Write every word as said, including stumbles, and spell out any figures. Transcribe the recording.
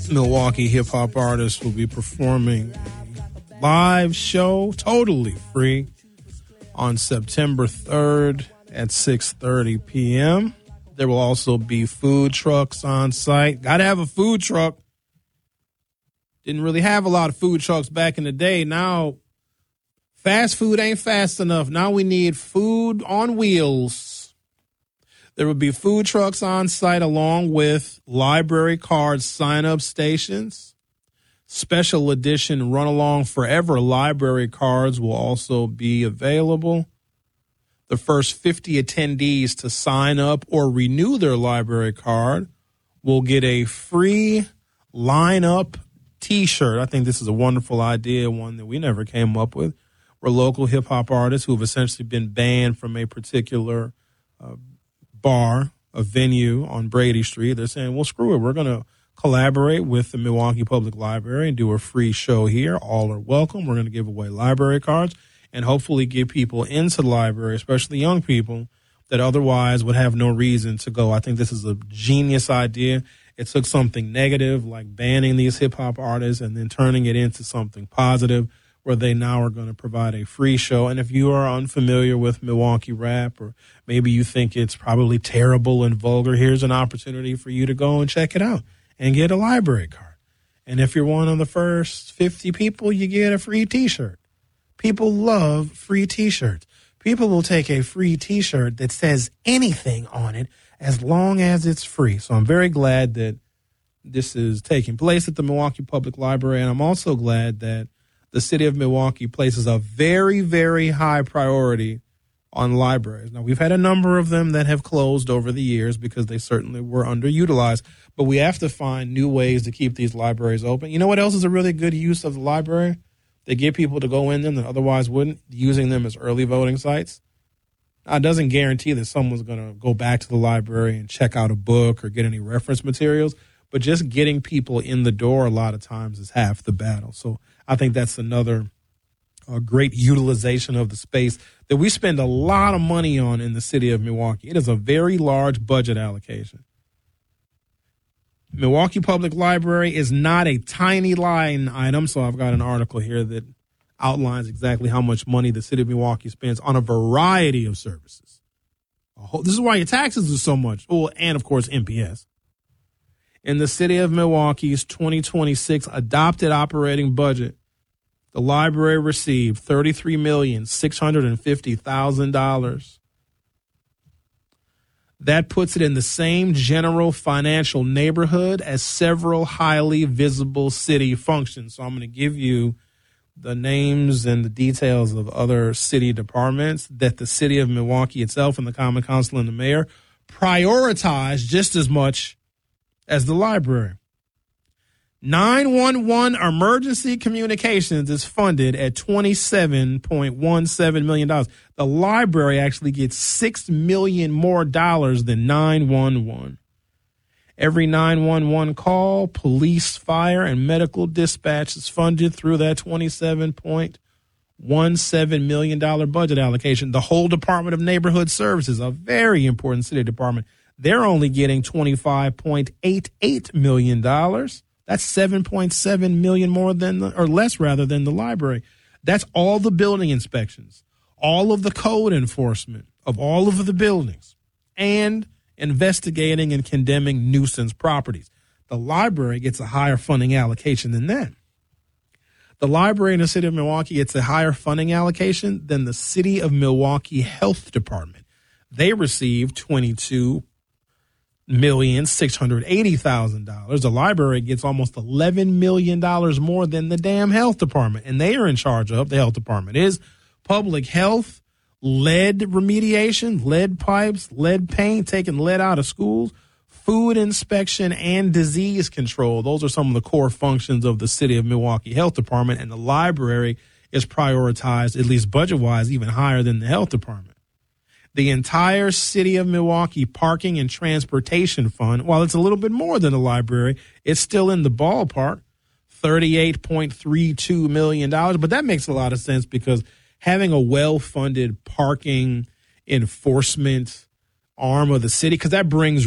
Milwaukee hip-hop artists will be performing a live show, totally free, on September third at six thirty p.m. There will also be food trucks on site. Got to have a food truck. Didn't really have a lot of food trucks back in the day. Now, fast food ain't fast enough. Now we need food on wheels. There will be food trucks on site along with library card sign-up stations. Special edition Run-Along Forever library cards will also be available. The first fifty attendees to sign up or renew their library card will get a free line-up T-shirt. I think this is a wonderful idea, one that we never came up with. We're local hip-hop artists who have essentially been banned from a particular uh, bar, a venue on Brady Street. They're saying, well, screw it. We're going to collaborate with the Milwaukee Public Library and do a free show here. All are welcome. We're going to give away library cards and hopefully get people into the library, especially young people that otherwise would have no reason to go. I think this is a genius idea. It took something negative like banning these hip-hop artists and then turning it into something positive where they now are going to provide a free show. And if you are unfamiliar with Milwaukee rap, or maybe you think it's probably terrible and vulgar, here's an opportunity for you to go and check it out and get a library card. And if you're one of the first fifty people, you get a free T-shirt. People love free T-shirts. People will take a free T-shirt that says anything on it as long as it's free. So I'm very glad that this is taking place at the Milwaukee Public Library, and I'm also glad that the city of Milwaukee places a very, very high priority on libraries. Now, we've had a number of them that have closed over the years because they certainly were underutilized, but we have to find new ways to keep these libraries open. You know what else is a really good use of the library? They get people to go in them that otherwise wouldn't, using them as early voting sites. Now, it doesn't guarantee that someone's going to go back to the library and check out a book or get any reference materials, but just getting people in the door a lot of times is half the battle. So I think that's another uh, great utilization of the space that we spend a lot of money on in the city of Milwaukee. It is a very large budget allocation. Milwaukee Public Library is not a tiny line item, so I've got an article here that outlines exactly how much money the city of Milwaukee spends on a variety of services. Whole, this is why your taxes are so much. Oh, and, of course, M P S. In the city of Milwaukee's twenty twenty-six adopted operating budget, the library received thirty-three million six hundred fifty thousand dollars. That puts it in the same general financial neighborhood as several highly visible city functions. So I'm going to give you the names and the details of other city departments that the city of Milwaukee itself and the Common Council and the mayor prioritize just as much as the library. nine one one Emergency Communications is funded at twenty-seven point one seven million dollars. The library actually gets six million dollars more dollars than nine one one. Every nine one one call, police, fire, and medical dispatch is funded through that twenty-seven point one seven million dollars budget allocation. The whole Department of Neighborhood Services, a very important city department, they're only getting twenty-five point eight eight million dollars. That's seven point seven million dollars more than, the, or less rather, than the library. That's all the building inspections, all of the code enforcement of all of the buildings, and investigating and condemning nuisance properties. The library gets a higher funding allocation than that. The library in the city of Milwaukee gets a higher funding allocation than the city of Milwaukee Health Department. They receive twenty-two million six hundred eighty thousand dollars. The library gets almost eleven million dollars more than the damn health department, and they are in charge of, the health department is public health, lead remediation, lead pipes, lead paint, taking lead out of schools, food inspection, and disease control. Those are some of the core functions of the city of Milwaukee Health Department, and the library is prioritized, at least budget-wise, even higher than the health department. The entire city of Milwaukee parking and transportation fund, while it's a little bit more than the library, it's still in the ballpark, thirty-eight point three two million dollars. But that makes a lot of sense because having a well-funded parking enforcement arm of the city, because that brings